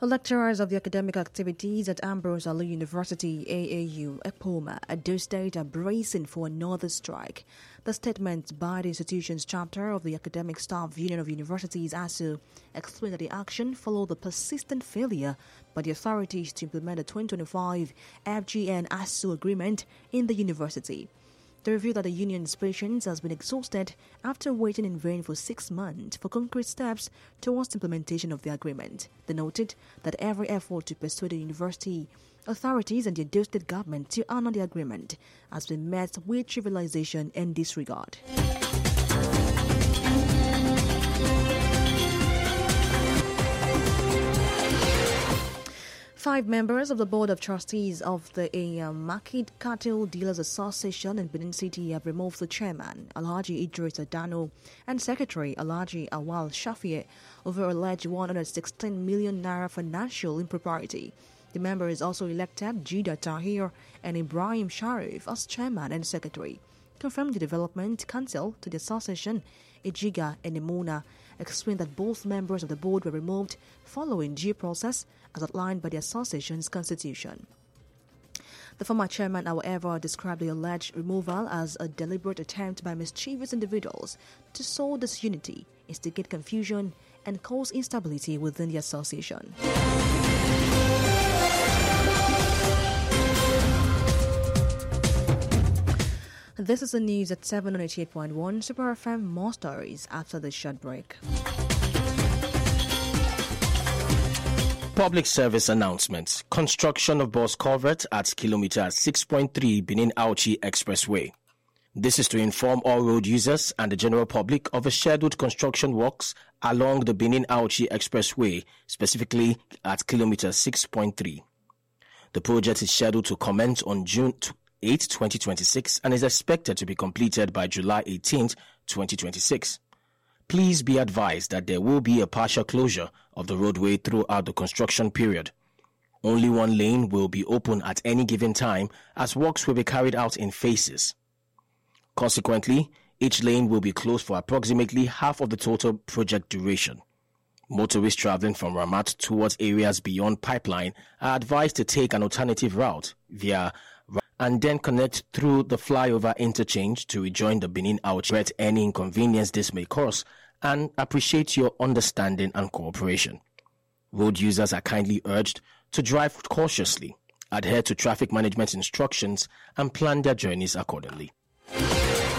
The lecturers of the academic activities at Ambrose Ali University, AAU, EPOMA, Edo State are bracing for another strike. The statement by the institution's chapter of the Academic Staff Union of Universities, ASU, explained that the action followed the persistent failure by the authorities to implement the 2025 FGN ASU agreement in the university. They revealed that the union's patience has been exhausted after waiting in vain for 6 months for concrete steps towards the implementation of the agreement. They noted that every effort to persuade the university authorities and the Edo State government to honor the agreement has been met with trivialization and disregard. 5 members of the Board of Trustees of the Market Cattle Dealers Association in Benin City have removed the chairman, Alhaji Idris Adano, and secretary, Alhaji Awal Shafie, over alleged 116 million naira financial impropriety. The members also elected Jida Tahir and Ibrahim Sharif as chairman and secretary. Confirmed the Development Council to the association, Ejiga and Emuna, explained that both members of the board were removed following due process as outlined by the association's constitution. The former chairman, however, described the alleged removal as a deliberate attempt by mischievous individuals to sow disunity, instigate confusion, and cause instability within the association. This is the news at 788.1 Super FM. More stories after this short break. Public service announcements. Construction of bus culvert at kilometer 6.3 Benin-Auchi Expressway. This is to inform all road users and the general public of the scheduled construction works along the Benin-Auchi Expressway, specifically at kilometer 6.3. The project is scheduled to commence on June 8, 2026 and is expected to be completed by July 18, 2026. Please be advised that there will be a partial closure of the roadway throughout the construction period. Only one lane will be open at any given time as works will be carried out in phases. Consequently, each lane will be closed for approximately half of the total project duration. Motorists traveling from Ramat towards areas beyond Pipeline are advised to take an alternative route via and then connect through the flyover interchange to rejoin the Benin-Auchi at any inconvenience this may cause, and appreciate your understanding and cooperation. Road users are kindly urged to drive cautiously, adhere to traffic management instructions, and plan their journeys accordingly.